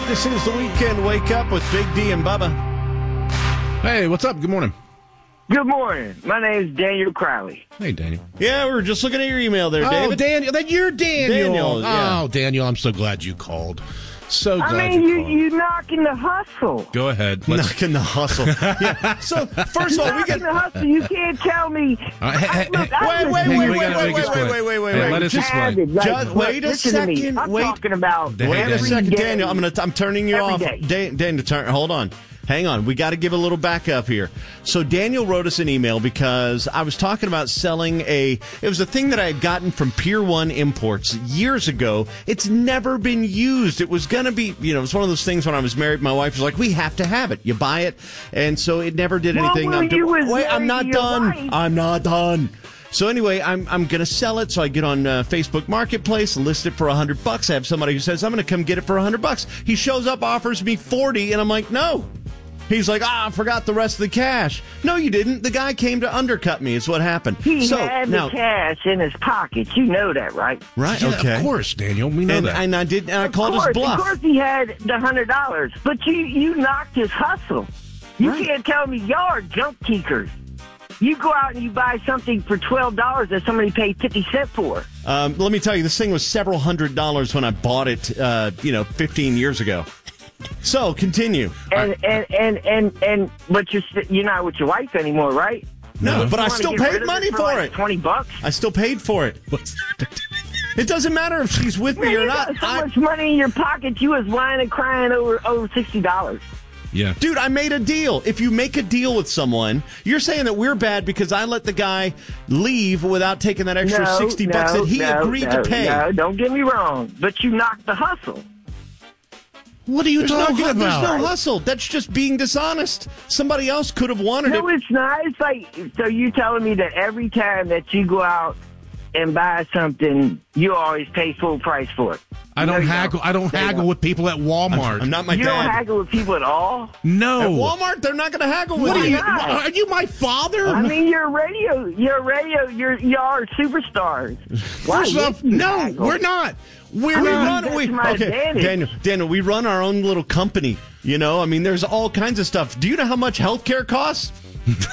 This is the Weekend Wake Up with Big D and Bubba. Hey, what's up? Good morning. Good morning. My name is Daniel Crowley. Hey, Daniel. Yeah, we were just looking at your email there, David. Oh, Daniel. You're Daniel. Daniel, yeah. Oh, Daniel, I'm so glad you called. So glad I mean, you called. you knocking the hustle. Go ahead. Knocking the hustle. Yeah. So, first of all, we Knocking get... the hustle. You can't tell me. Hey, Wait. Let us explain. Just wait a listen to me. second. I'm Wait. talking about Wait Wait a every second, day. Daniel. I'm turning you Every off. day. Daniel, hold on. Hang on. We got to give a little backup here. So Daniel wrote us an email because I was talking about selling it was a thing that I had gotten from Pier 1 Imports years ago. It's never been used. It was going to be, it was one of those things when I was married, my wife was like, we have to have it. You buy it. And so it never did anything. Well, I'm not done. Wife. I'm not done. So anyway, I'm going to sell it. So I get on Facebook Marketplace, list it for $100. I have somebody who says, I'm going to come get it for $100. He shows up, offers me $40, and I'm like, no. He's like, I forgot the rest of the cash. No, you didn't. The guy came to undercut me is what happened. He had the cash in his pocket. You know that, right? Right, Yeah, okay. of course, Daniel. We know that. And I called his bluff. Of course he had the $100, but you knocked his hustle. You can't tell me y'all are junk kickers. You go out and you buy something for $12 that somebody paid 50 cents for. Let me tell you, this thing was several $100s when I bought it, 15 years ago. So continue. But you're not with your wife anymore, right? No, but You I wanna still get rid paid of money it for like it. $20. I still paid for it. It doesn't matter if she's with me or You not. got so much money in your pocket, you was whining and crying over $60. Yeah. Dude, I made a deal. If you make a deal with someone, you're saying that we're bad because I let the guy leave without taking that extra $60 that he agreed to pay. No, don't get me wrong, but you knocked the hustle. What are you talking about? There's no hustle. That's just being dishonest. Somebody else could have wanted No, it. it's not. It's like, so you telling me that every time that you go out and buy something, you always pay full price for it? I don't haggle. I don't haggle with people at Walmart. I'm not my You dad. don't haggle with people at all? No. At Walmart, they're not going to haggle with What are you. you? Are you my father? I mean, y'all are superstars. Why First off, would you no, haggle? we're not. We're I mean, not. that's my advantage. Daniel, we run our own little company. I mean, there's all kinds of stuff. Do you know how much healthcare costs?